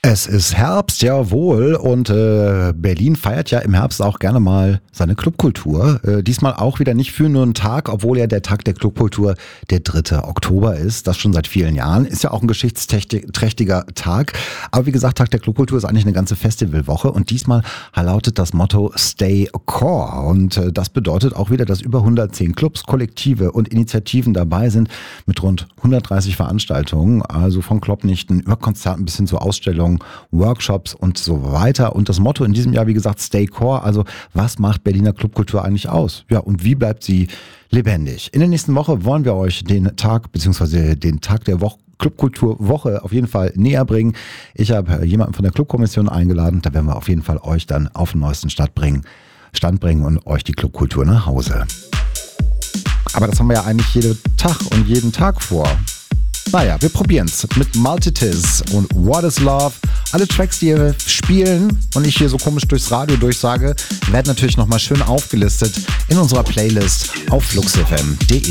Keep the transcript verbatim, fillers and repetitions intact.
Es ist Herbst, jawohl, und äh, Berlin feiert ja im Herbst auch gerne mal seine Clubkultur. Äh, diesmal auch wieder nicht für nur einen Tag, obwohl ja der Tag der Clubkultur der dritte Oktober ist. Das schon seit vielen Jahren. Ist ja auch ein geschichtsträchtiger Tag. Aber wie gesagt, Tag der Clubkultur ist eigentlich eine ganze Festivalwoche. Und diesmal lautet das Motto Stay Core. Und äh, das bedeutet auch wieder, dass über hundertzehn Clubs, Kollektive und Initiativen dabei sind mit rund hundertdreißig Veranstaltungen. Also von Clubnächten über Konzerten bis hin zu Ausstellungen, Workshops und so weiter. Und das Motto in diesem Jahr, wie gesagt, Stay Core. Also was macht Berliner Clubkultur eigentlich aus? Ja, und wie bleibt sie lebendig? In der nächsten Woche wollen wir euch den Tag bzw. den Tag der Woche Clubkulturwoche auf jeden Fall näher bringen. Ich habe jemanden von der Clubkommission eingeladen. Da werden wir auf jeden Fall euch dann auf den neuesten Stand bringen, Stand bringen und euch die Clubkultur nach Hause. Aber das haben wir ja eigentlich jeden Tag und jeden Tag vor. Naja, wir probieren's mit Multitis und What is Love. Alle Tracks, die wir spielen und ich hier so komisch durchs Radio durchsage, werden natürlich nochmal schön aufgelistet in unserer Playlist auf fluxfm punkt de.